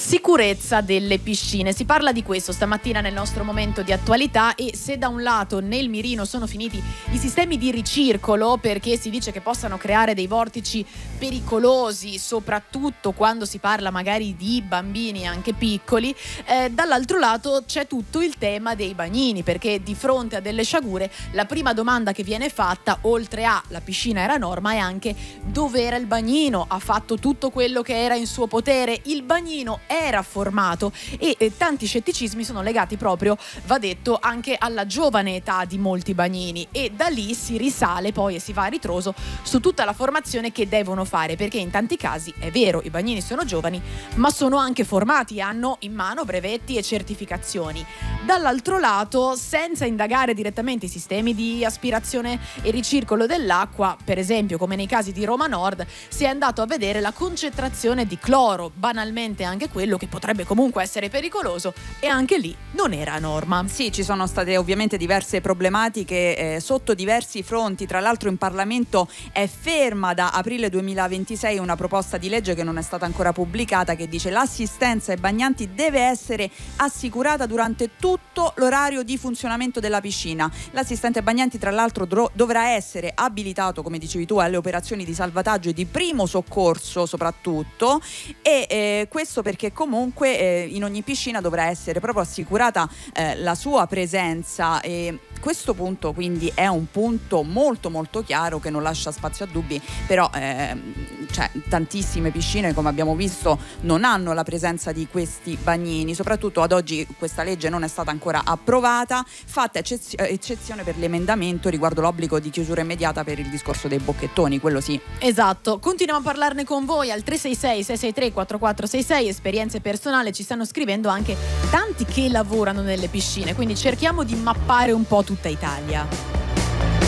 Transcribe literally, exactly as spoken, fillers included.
Sicurezza delle piscine. Si parla di questo stamattina nel nostro momento di attualità, e se da un lato nel mirino sono finiti i sistemi di ricircolo, perché si dice che possano creare dei vortici pericolosi, soprattutto quando si parla magari di bambini anche piccoli, eh, dall'altro lato c'è tutto il tema dei bagnini, perché di fronte a delle sciagure la prima domanda che viene fatta, oltre a la piscina era norma, è anche dov'era il bagnino, ha fatto tutto quello che era in suo potere, il bagnino era formato, e eh, tanti scetticismi sono legati proprio, va detto, anche alla giovane età di molti bagnini, e da lì si risale poi e si va a ritroso su tutta la formazione che devono fare, perché in tanti casi è vero, i bagnini sono giovani, ma sono anche formati, hanno in mano brevetti e certificazioni. Dall'altro lato, senza indagare direttamente i sistemi di aspirazione e ricircolo dell'acqua, per esempio come nei casi di Roma Nord, si è andato a vedere la concentrazione di cloro, banalmente anche quello che potrebbe comunque essere pericoloso, e anche lì non era a norma. Sì, ci sono state ovviamente diverse problematiche eh, sotto diversi fronti. Tra l'altro in Parlamento è ferma da aprile duemilaventisei una proposta di legge che non è stata ancora pubblicata, che dice: l'assistenza ai bagnanti deve essere assicurata durante tutto l'orario di funzionamento della piscina. L'assistente ai bagnanti tra l'altro dro- dovrà essere abilitato, come dicevi tu, alle operazioni di salvataggio e di primo soccorso soprattutto, e eh, questo perché comunque eh, in ogni piscina dovrà essere proprio assicurata eh, la sua presenza, e questo punto quindi è un punto molto molto chiaro che non lascia spazio a dubbi. Però eh, cioè, tantissime piscine, come abbiamo visto, non hanno la presenza di questi bagnini. Soprattutto ad oggi questa legge non è stata ancora approvata, fatta eccezio- eccezione per l'emendamento riguardo l'obbligo di chiusura immediata per il discorso dei bocchettoni, quello sì. Esatto, continuiamo a parlarne con voi al tre sei sei sei sei tre quattro quattro sei sei. Esperienze personali, ci stanno scrivendo anche tanti che lavorano nelle piscine, quindi cerchiamo di mappare un po' tutta Italia.